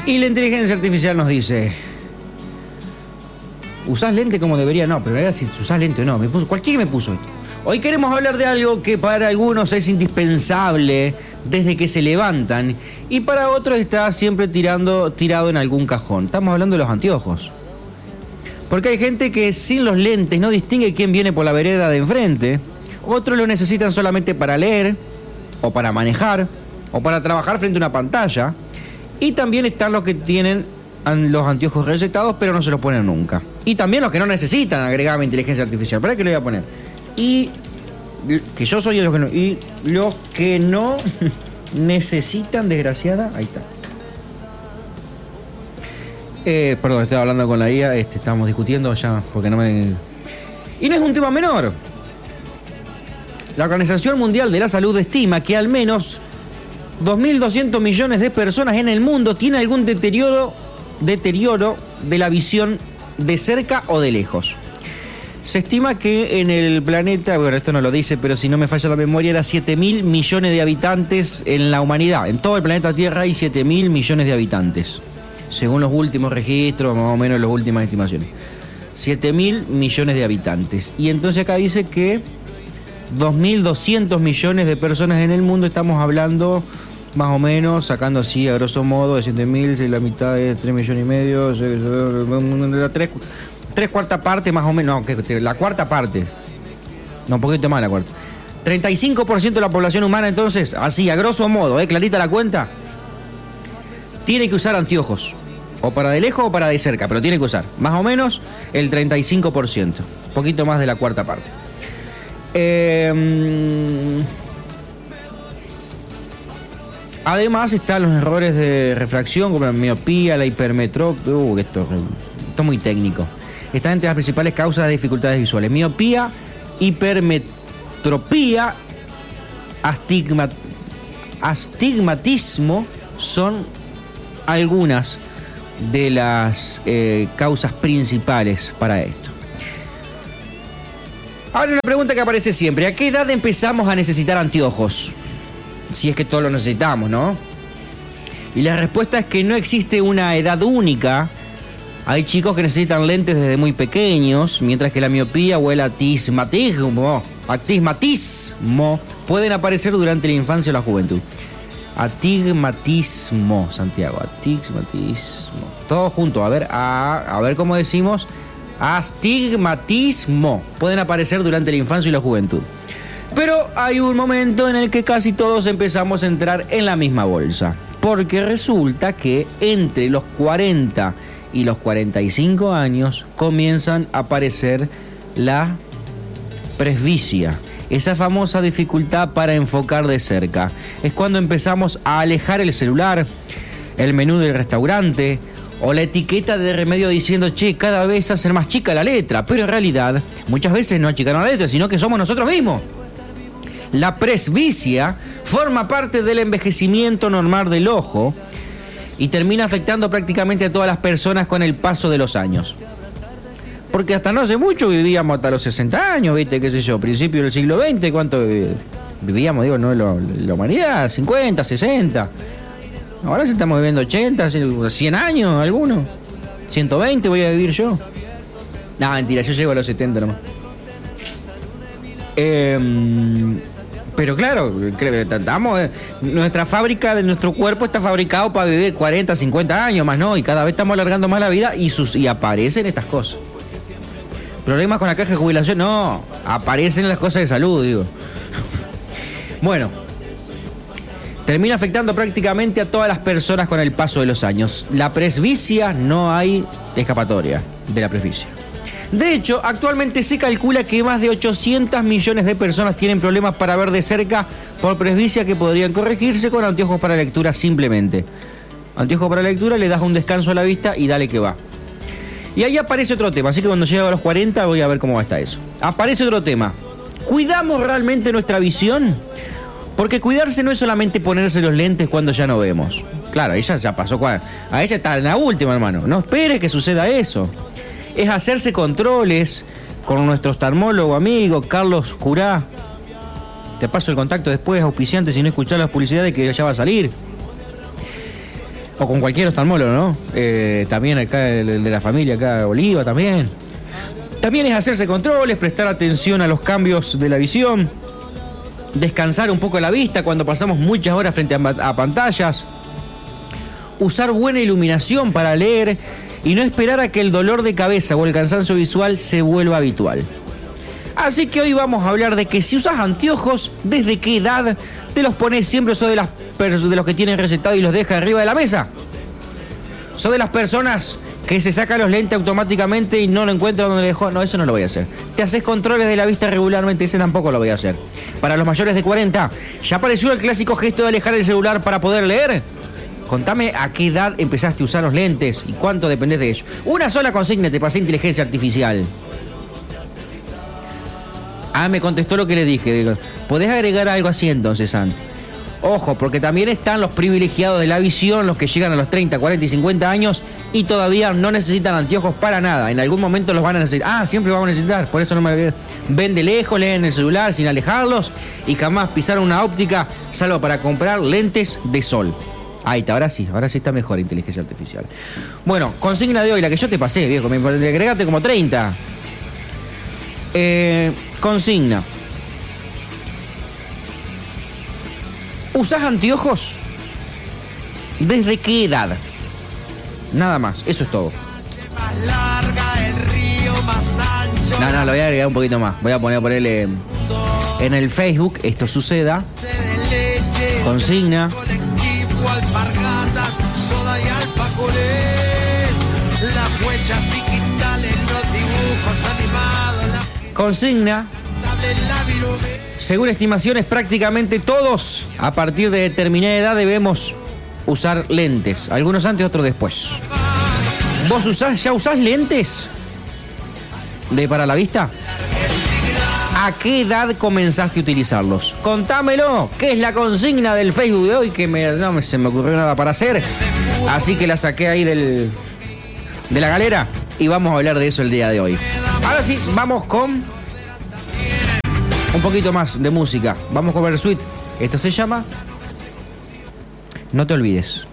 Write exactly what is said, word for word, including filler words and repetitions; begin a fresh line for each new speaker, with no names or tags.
Y la inteligencia artificial nos dice: ¿usás lente como debería? No, pero en realidad si usás lente o no, me puso, cualquiera me puso esto. Hoy queremos hablar de algo que para algunos es indispensable desde que se levantan y para otros está siempre tirando, tirado en algún cajón. Estamos hablando de los anteojos. Porque hay gente que sin los lentes no distingue quién viene por la vereda de enfrente. Otros lo necesitan solamente para leer, o para manejar, o para trabajar frente a una pantalla. Y también están los que tienen los anteojos recetados pero no se los ponen nunca. Y también los que no necesitan agregar inteligencia artificial. ¿Para qué le voy a poner? Y que yo soy de los que no. Y los que no necesitan, desgraciada. Ahí está. Eh, perdón, estaba hablando con la I A. Este, estábamos discutiendo ya. Porque no me. Y no es un tema menor. La Organización Mundial de la Salud estima que al menos dos mil doscientos millones de personas en el mundo tienen algún deterioro, deterioro de la visión de cerca o de lejos. Se estima que en el planeta, bueno, esto no lo dice, pero si no me falla la memoria, era siete mil millones de habitantes en la humanidad. En todo el planeta Tierra hay siete mil millones de habitantes, según los últimos registros, más o menos las últimas estimaciones. siete mil millones de habitantes. Y entonces acá dice que dos mil doscientos millones de personas en el mundo, estamos hablando más o menos, sacando así a grosso modo, de siete mil, la mitad es tres millones y medio, la tres, tres cuarta parte más o menos, no, la cuarta parte, no, un poquito más la cuarta, treinta y cinco por ciento de la población humana, entonces, así a grosso modo, ¿eh? Clarita la cuenta, tiene que usar anteojos, o para de lejos o para de cerca, pero tiene que usar, más o menos el treinta y cinco por ciento, un poquito más de la cuarta parte. Eh, además están los errores de refracción como la miopía, la hipermetropía. Uh, esto, esto es muy técnico. Están entre las principales causas de dificultades visuales: miopía, hipermetropía, astigma, astigmatismo son algunas de las eh, causas principales para esto. Ahora una pregunta que aparece siempre: ¿a qué edad empezamos a necesitar anteojos? Si es que todos lo necesitamos, ¿no? Y la respuesta es que no existe una edad única. Hay chicos que necesitan lentes desde muy pequeños, mientras que la miopía o el astigmatismo, astigmatismo pueden aparecer durante la infancia o la juventud. Astigmatismo, Santiago, astigmatismo. Todo junto, a ver, a, a ver cómo decimos. Astigmatismo pueden aparecer durante la infancia y la juventud. Pero hay un momento en el que casi todos empezamos a entrar en la misma bolsa, porque resulta que entre los cuarenta y los cuarenta y cinco años comienzan a aparecer la presbicia, esa famosa dificultad para enfocar de cerca. Es cuando empezamos a alejar el celular, el menú del restaurante o la etiqueta de remedio diciendo: che, cada vez hace más chica la letra. Pero en realidad muchas veces no achicaron la letra, sino que somos nosotros mismos. La presbicia forma parte del envejecimiento normal del ojo y termina afectando prácticamente a todas las personas con el paso de los años. Porque hasta no hace mucho vivíamos hasta los sesenta años, ¿viste? ¿Qué sé yo? Principio del siglo veinte, ¿cuánto vivíamos? Digo, no, la, la humanidad, cincuenta, sesenta. Ahora estamos viviendo ochenta, cien años, algunos. ciento veinte voy a vivir yo. No, mentira, yo llego a los setenta nomás. Eh, pero claro, estamos, nuestra fábrica, de nuestro cuerpo está fabricado para vivir cuarenta, cincuenta años más, ¿no? Y cada vez estamos alargando más la vida y, sus, y aparecen estas cosas. ¿Problemas con la caja de jubilación? No, aparecen las cosas de salud, digo. Bueno, termina afectando prácticamente a todas las personas con el paso de los años. La presbicia, no hay escapatoria de la presbicia. De hecho, actualmente se calcula que más de ochocientos millones de personas tienen problemas para ver de cerca por presbicia que podrían corregirse con anteojos para lectura simplemente. Anteojos para lectura, le das un descanso a la vista y dale que va. Y ahí aparece otro tema, así que cuando llegue a los cuarenta voy a ver cómo va a estar eso. Aparece otro tema. ¿Cuidamos realmente nuestra visión? Porque cuidarse no es solamente ponerse los lentes cuando ya no vemos. Claro, ella ya pasó, a ella está en la última, hermano. No espere que suceda eso. Es hacerse controles con nuestro oftalmólogo amigo Carlos Curá. Te paso el contacto después, auspiciante, si no escuchás las publicidades que ya va a salir. O con cualquier oftalmólogo, ¿no? Eh, también acá el, el de la familia, acá Oliva también. También es hacerse controles, prestar atención a los cambios de la visión, descansar un poco la vista cuando pasamos muchas horas frente a, a pantallas, usar buena iluminación para leer y no esperar a que el dolor de cabeza o el cansancio visual se vuelva habitual. Así que hoy vamos a hablar de que si usas anteojos, ¿desde qué edad te los pones siempre? ¿Sos de, las de los que tienen recetado y los deja arriba de la mesa? ¿Sos de las personas que se saca los lentes automáticamente y no lo encuentra donde le dejó? No, eso no lo voy a hacer. ¿Te haces controles de la vista regularmente? Ese tampoco lo voy a hacer. Para los mayores de cuarenta, ¿ya apareció el clásico gesto de alejar el celular para poder leer? Contame a qué edad empezaste a usar los lentes y cuánto dependés de ellos. Una sola consigna te pasé inteligencia artificial. Ah, me contestó lo que le dije. Digo, ¿podés agregar algo así entonces, Santi? Ojo, porque también están los privilegiados de la visión, los que llegan a los treinta, cuarenta y cincuenta años y todavía no necesitan anteojos para nada. En algún momento los van a necesitar. Ah, siempre vamos a necesitar, por eso no me... Ven de lejos, leen el celular sin alejarlos y jamás pisaron una óptica, salvo para comprar lentes de sol. Ahí está, ahora sí, ahora sí está mejor inteligencia artificial. Bueno, consigna de hoy, la que yo te pasé, viejo, me agregaste como treinta. Eh, consigna. ¿Usás anteojos? ¿Desde qué edad? Nada más, eso es todo. No, no, lo voy a agregar un poquito más. Voy a poner, ponerle en el Facebook, esto suceda. Consigna. Consigna. Según estimaciones, prácticamente todos a partir de determinada edad debemos usar lentes. Algunos antes, otros después. ¿Vos usás, ya usás lentes de para la vista? ¿A qué edad comenzaste a utilizarlos? Contámelo, ¿qué es la consigna del Facebook de hoy? Que me, no me, se me ocurrió nada para hacer, así que la saqué ahí del, de la galera y vamos a hablar de eso el día de hoy. Ahora sí, vamos con un poquito más de música. Vamos con Versuit. Esto se llama No te olvides.